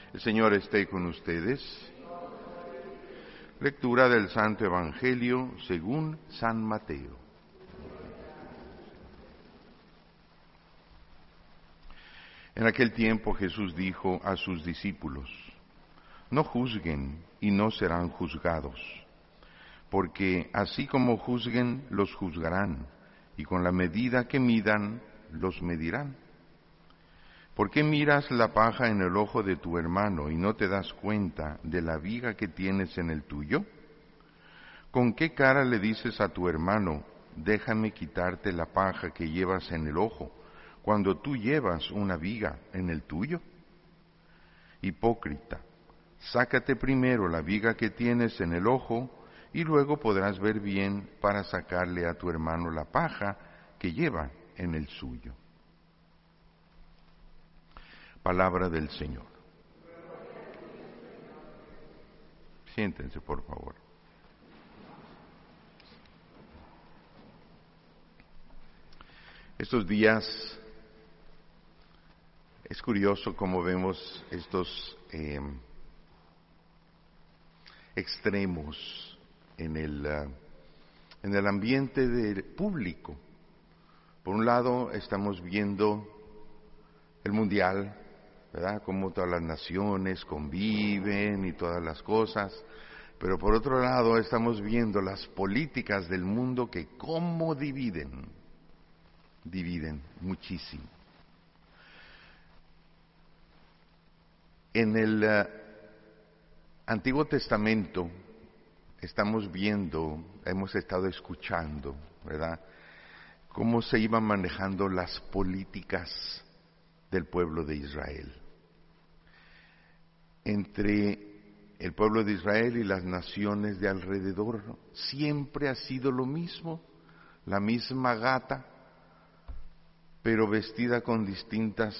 El Señor esté con ustedes. Lectura del Santo Evangelio según San Mateo. En aquel tiempo Jesús dijo a sus discípulos: No juzguen y no serán juzgados, porque así como juzguen, los juzgarán, y con la medida que midan, los medirán. ¿Por qué miras la paja en el ojo de tu hermano y no te das cuenta de la viga que tienes en el tuyo? ¿Con qué cara le dices a tu hermano: déjame quitarte la paja que llevas en el ojo, cuando tú llevas una viga en el tuyo? Hipócrita, sácate primero la viga que tienes en el ojo, y luego podrás ver bien para sacarle a tu hermano la paja que lleva en el suyo. Palabra del Señor. Siéntense, por favor. Estos días es curioso cómo vemos estos extremos en el ambiente público. Por un lado estamos viendo el mundial, ¿verdad? Cómo todas las naciones conviven y todas las cosas, pero por otro lado estamos viendo las políticas del mundo que cómo dividen muchísimo. En el Antiguo Testamento estamos viendo, hemos estado escuchando, ¿verdad?, cómo se iban manejando las políticas del pueblo de Israel. Entre el pueblo de Israel y las naciones de alrededor siempre ha sido lo mismo, la misma gata, pero vestida con distintas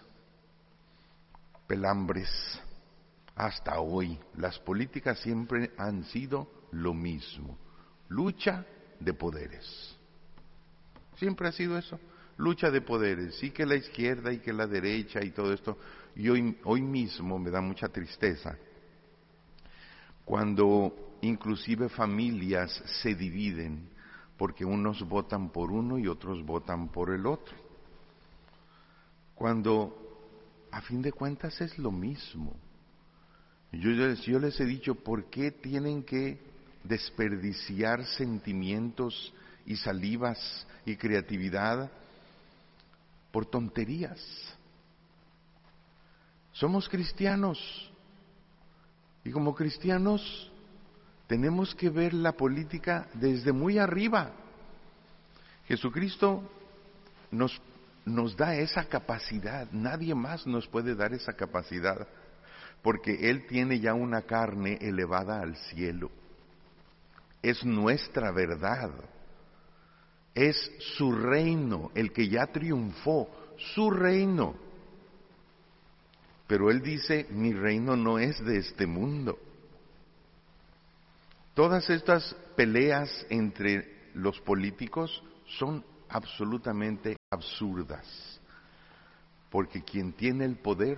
pelambres. Hasta hoy, las políticas siempre han sido lo mismo, lucha de poderes. Siempre ha sido eso, lucha de poderes, sí, que la izquierda y que la derecha y todo esto. Y hoy mismo me da mucha tristeza cuando inclusive familias se dividen porque unos votan por uno y otros votan por el otro, cuando a fin de cuentas es lo mismo. Yo les he dicho, ¿por qué tienen que desperdiciar sentimientos y salivas y creatividad por tonterías? Somos cristianos y como cristianos tenemos que ver la política desde muy arriba. Jesucristo nos da esa capacidad, nadie más nos puede dar esa capacidad, porque Él tiene ya una carne elevada al cielo. Es nuestra verdad, es su reino, el que ya triunfó, su reino. Pero Él dice, mi reino no es de este mundo. Todas estas peleas entre los políticos son absolutamente absurdas, porque quien tiene el poder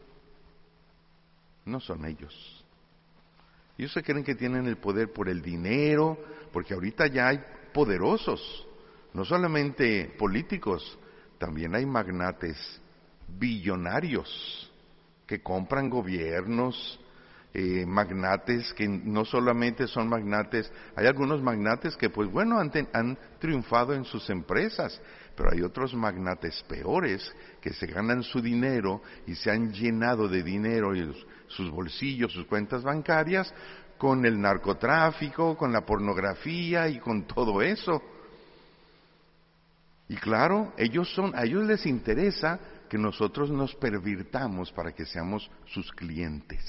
no son ellos. Ellos se creen que tienen el poder por el dinero, porque ahorita ya hay poderosos, no solamente políticos, también hay magnates billonarios que compran gobiernos, magnates que no solamente son magnates, hay algunos magnates que pues bueno han triunfado en sus empresas, pero hay otros magnates peores que se ganan su dinero y se han llenado de dinero y sus bolsillos, sus cuentas bancarias con el narcotráfico, con la pornografía y con todo eso. Y claro, a ellos les interesa que nosotros nos pervirtamos para que seamos sus clientes.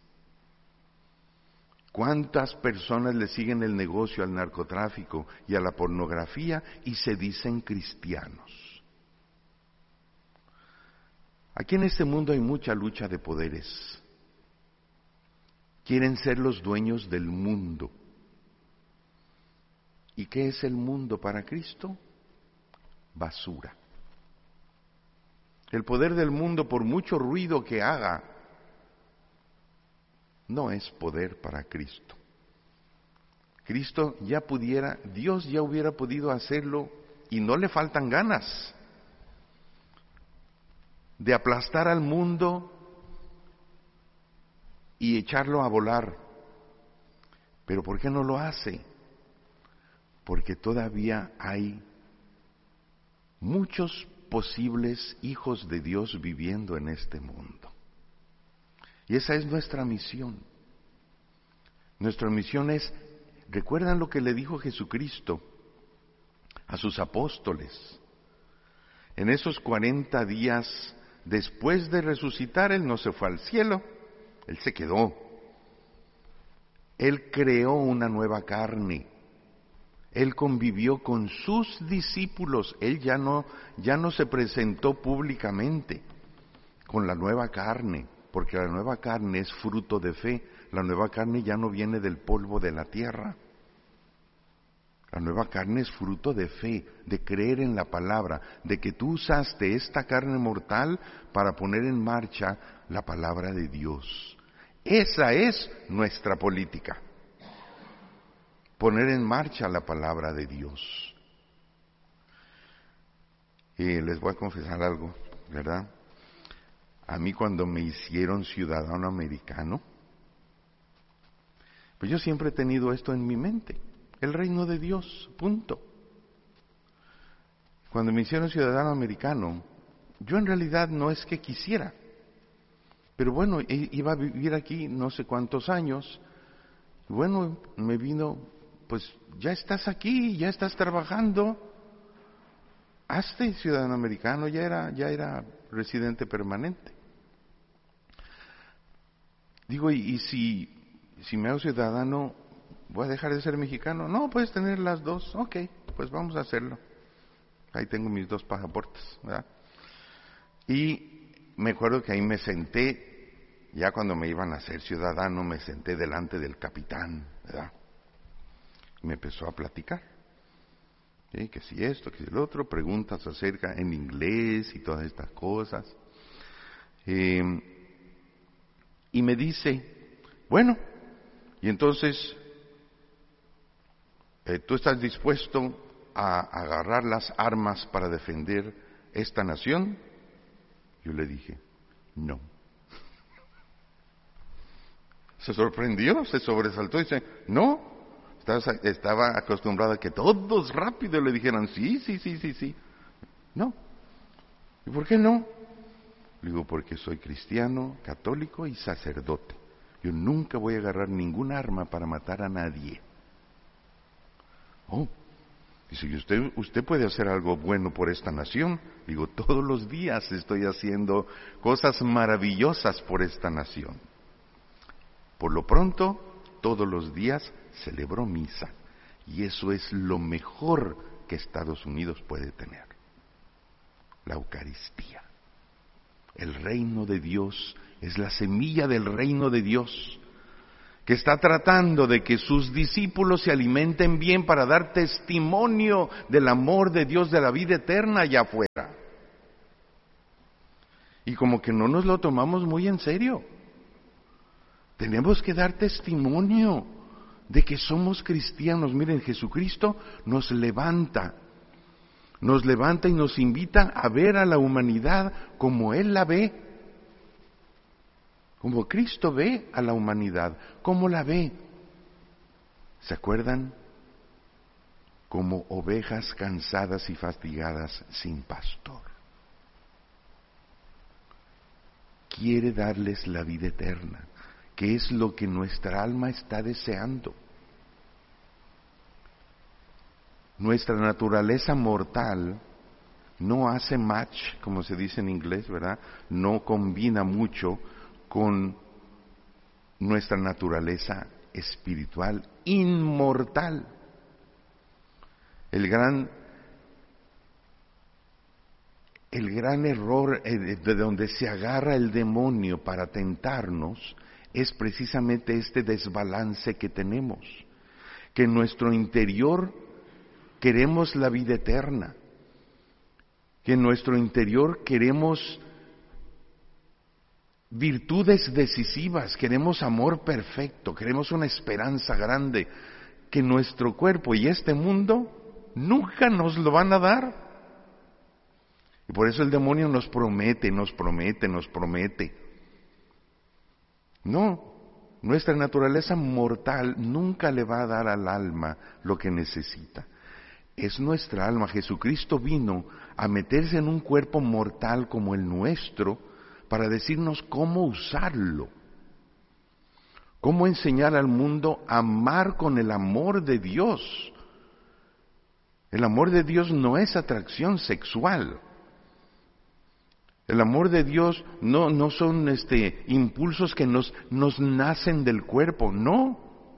¿Cuántas personas le siguen el negocio al narcotráfico y a la pornografía y se dicen cristianos? Aquí en este mundo hay mucha lucha de poderes. Quieren ser los dueños del mundo. ¿Y qué es el mundo para Cristo? Basura. El poder del mundo, por mucho ruido que haga, no es poder para Cristo. Cristo ya pudiera, Dios ya hubiera podido hacerlo y no le faltan ganas de aplastar al mundo y echarlo a volar. Pero ¿por qué no lo hace? Porque todavía hay muchos posibles hijos de Dios viviendo en este mundo. Y esa es nuestra misión. Nuestra misión es, ¿recuerdan lo que le dijo Jesucristo a sus apóstoles? En esos 40 días después de resucitar, Él no se fue al cielo, Él se quedó. Él creó una nueva carne. Él convivió con sus discípulos. Él ya no se presentó públicamente con la nueva carne, porque la nueva carne es fruto de fe. La nueva carne ya no viene del polvo de la tierra. La nueva carne es fruto de fe, de creer en la palabra, de que tú usaste esta carne mortal para poner en marcha la palabra de Dios. Esa es nuestra política. Poner en marcha la palabra de Dios. Y les voy a confesar algo, ¿verdad? A mí cuando me hicieron ciudadano americano, pues yo siempre he tenido esto en mi mente, el reino de Dios, punto. Cuando me hicieron ciudadano americano, yo en realidad no es que quisiera, pero bueno, iba a vivir aquí no sé cuántos años, bueno, me vino, pues ya estás aquí, ya estás trabajando, hazte ciudadano americano, ya era residente permanente. Digo, ¿y si me hago ciudadano, voy a dejar de ser mexicano? No, puedes tener las dos. Ok, pues vamos a hacerlo. Ahí tengo mis 2 pasaportes, ¿verdad? Y me acuerdo que ahí me senté, ya cuando me iban a hacer ciudadano, me senté delante del capitán, ¿verdad? Me empezó a platicar, ¿sí? Que si esto, que si el otro, preguntas acerca en inglés y todas estas cosas. Y me dice, bueno, y entonces, ¿tú estás dispuesto a agarrar las armas para defender esta nación? Yo le dije, no. Se sorprendió, se sobresaltó y dice, no. Estaba acostumbrado a que todos rápido le dijeran, sí. No. ¿Y por qué no? Le digo, porque soy cristiano, católico y sacerdote. Yo nunca voy a agarrar ningún arma para matar a nadie. Oh, dice, ¿y usted puede hacer algo bueno por esta nación? Digo, todos los días estoy haciendo cosas maravillosas por esta nación. Por lo pronto, todos los días celebro misa. Y eso es lo mejor que Estados Unidos puede tener. La Eucaristía. El reino de Dios es la semilla del reino de Dios, que está tratando de que sus discípulos se alimenten bien para dar testimonio del amor de Dios, de la vida eterna allá afuera. Y como que no nos lo tomamos muy en serio. Tenemos que dar testimonio de que somos cristianos. Miren, Jesucristo nos levanta y nos invita a ver a la humanidad como Él la ve, como Cristo ve a la humanidad, ¿cómo la ve? ¿Se acuerdan? Como ovejas cansadas y fatigadas sin pastor. Quiere darles la vida eterna, que es lo que nuestra alma está deseando. Nuestra naturaleza mortal no hace match, como se dice en inglés, ¿verdad? No combina mucho con nuestra naturaleza espiritual inmortal. El gran error de donde se agarra el demonio para tentarnos es precisamente este desbalance que tenemos, que en nuestro interior queremos la vida eterna, que en nuestro interior queremos virtudes decisivas, queremos amor perfecto, queremos una esperanza grande que nuestro cuerpo y este mundo nunca nos lo van a dar. Y por eso el demonio nos promete. No, nuestra naturaleza mortal nunca le va a dar al alma lo que necesita. Es nuestra alma. Jesucristo vino a meterse en un cuerpo mortal como el nuestro para decirnos cómo usarlo, cómo enseñar al mundo a amar con el amor de Dios. El amor de Dios no es atracción sexual. El amor de Dios no son impulsos que nos nacen del cuerpo, no.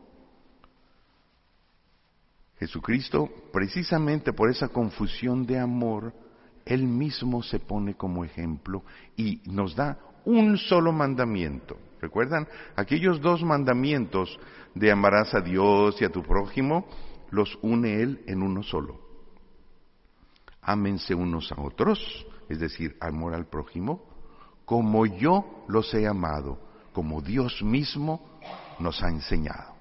Jesucristo, precisamente por esa confusión de amor, Él mismo se pone como ejemplo y nos da un solo mandamiento. ¿Recuerdan? Aquellos 2 mandamientos de amarás a Dios y a tu prójimo, los une Él en uno solo. Ámense unos a otros, es decir, amor al prójimo, como yo los he amado, como Dios mismo nos ha enseñado.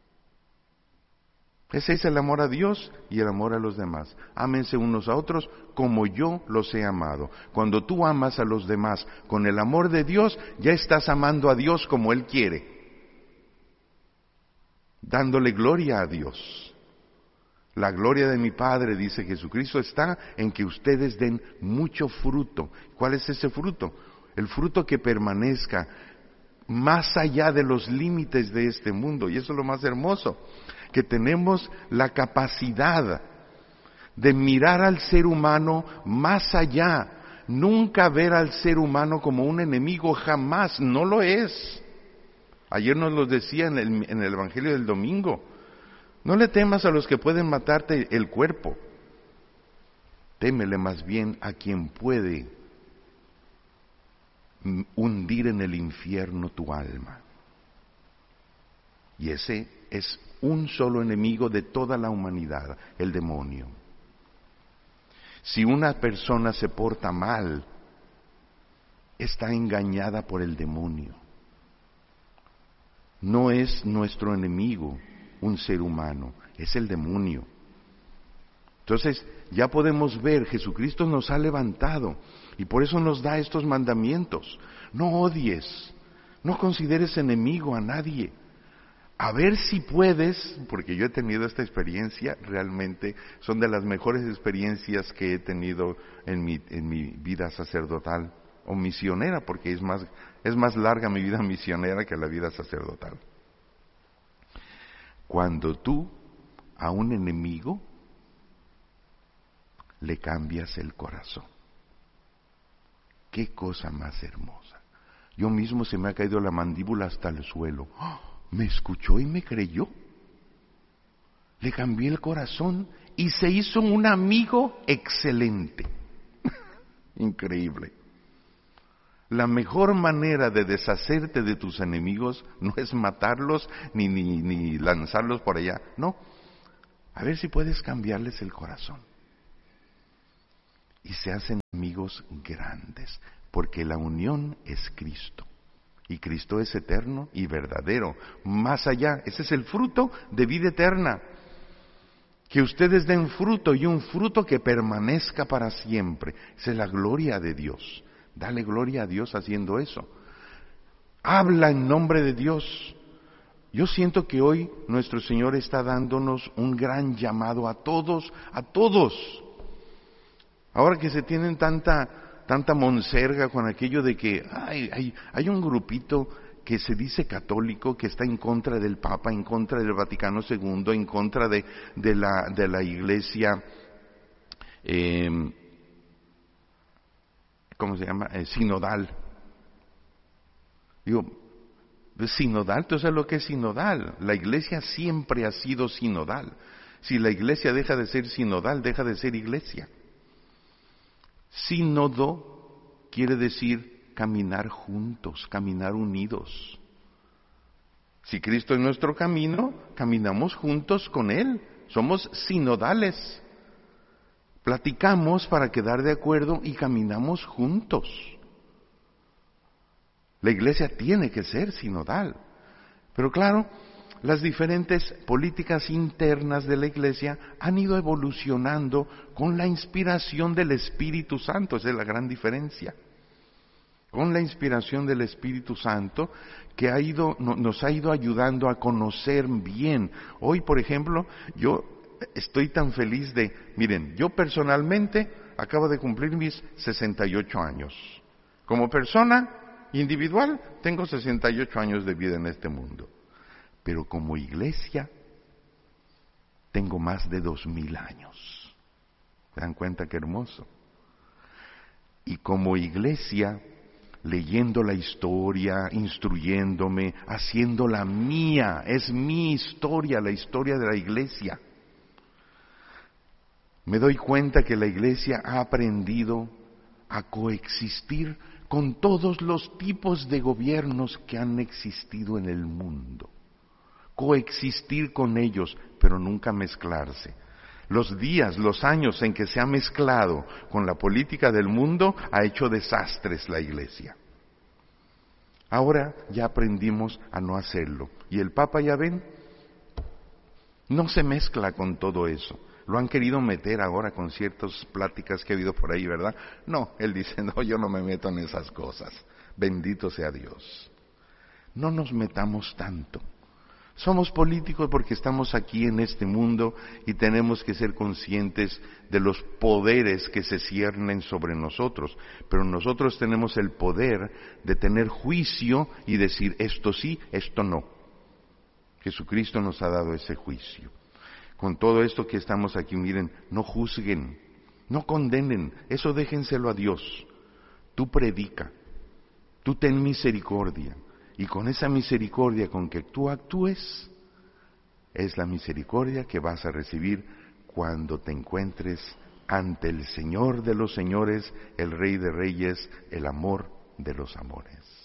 Ese es el amor a Dios y el amor a los demás. Ámense unos a otros como yo los he amado. Cuando tú amas a los demás con el amor de Dios, ya estás amando a Dios como Él quiere, dándole gloria a Dios. La gloria de mi Padre, dice Jesucristo, está en que ustedes den mucho fruto. ¿Cuál es ese fruto? El fruto que permanezca más allá de los límites de este mundo. Y eso es lo más hermoso, que tenemos la capacidad de mirar al ser humano más allá. Nunca ver al ser humano como un enemigo, jamás, no lo es. Ayer nos lo decía en el Evangelio del domingo. No le temas a los que pueden matarte el cuerpo. Témele más bien a quien puede hundir en el infierno tu alma. Y ese es un solo enemigo de toda la humanidad, el demonio. Si una persona se porta mal, está engañada por el demonio. No es nuestro enemigo un ser humano, es el demonio. Entonces, ya podemos ver, Jesucristo nos ha levantado y por eso nos da estos mandamientos. No odies, no consideres enemigo a nadie. A ver si puedes, porque yo he tenido esta experiencia, realmente son de las mejores experiencias que he tenido en mi vida sacerdotal o misionera, porque es más larga mi vida misionera que la vida sacerdotal. Cuando tú a un enemigo le cambias el corazón. Qué cosa más hermosa. Yo mismo se me ha caído la mandíbula hasta el suelo. ¡Oh! Me escuchó y me creyó. Le cambié el corazón y se hizo un amigo excelente. Increíble. La mejor manera de deshacerte de tus enemigos no es matarlos ni lanzarlos por allá. No. A ver si puedes cambiarles el corazón. Y se hacen amigos grandes, porque la unión es Cristo. Y Cristo es eterno y verdadero. Más allá, ese es el fruto de vida eterna. Que ustedes den fruto y un fruto que permanezca para siempre. Esa es la gloria de Dios. Dale gloria a Dios haciendo eso. Habla en nombre de Dios. Yo siento que hoy nuestro Señor está dándonos un gran llamado a todos. Ahora que se tienen tanta monserga con aquello de que hay un grupito que se dice católico que está en contra del Papa, en contra del Vaticano II, en contra de la Iglesia, ¿cómo se llama? Sinodal. Digo, sinodal, ¿tú sabes lo que es sinodal? La Iglesia siempre ha sido sinodal. Si la Iglesia deja de ser sinodal, deja de ser Iglesia. Sínodo quiere decir caminar juntos, caminar unidos. Si Cristo es nuestro camino, caminamos juntos con Él. Somos sinodales. Platicamos para quedar de acuerdo y caminamos juntos. La iglesia tiene que ser sinodal. Pero claro, las diferentes políticas internas de la iglesia han ido evolucionando con la inspiración del Espíritu Santo. Esa es la gran diferencia. Con la inspiración del Espíritu Santo que nos ha ido ayudando a conocer bien. Hoy, por ejemplo, yo estoy tan feliz miren, yo personalmente acabo de cumplir mis 68 años. Como persona individual, tengo 68 años de vida en este mundo. Pero como iglesia, tengo más de 2000 años. ¿Se dan cuenta qué hermoso? Y como iglesia, leyendo la historia, instruyéndome, haciéndola mía, es mi historia, la historia de la iglesia. Me doy cuenta que la iglesia ha aprendido a coexistir con todos los tipos de gobiernos que han existido en el mundo. Coexistir con ellos, pero nunca mezclarse. Los días, los años en que se ha mezclado con la política del mundo, ha hecho desastres la iglesia. Ahora ya aprendimos a no hacerlo. Y el Papa, ya ven, no se mezcla con todo eso. Lo han querido meter ahora con ciertas pláticas que ha habido por ahí, ¿verdad? No, él dice, no, yo no me meto en esas cosas. Bendito sea Dios. No nos metamos tanto. Somos políticos porque estamos aquí en este mundo y tenemos que ser conscientes de los poderes que se ciernen sobre nosotros. Pero nosotros tenemos el poder de tener juicio y decir esto sí, esto no. Jesucristo nos ha dado ese juicio. Con todo esto que estamos aquí, miren, no juzguen, no condenen, eso déjenselo a Dios. Tú predica, tú ten misericordia. Y con esa misericordia con que tú actúes, es la misericordia que vas a recibir cuando te encuentres ante el Señor de los señores, el Rey de reyes, el amor de los amores.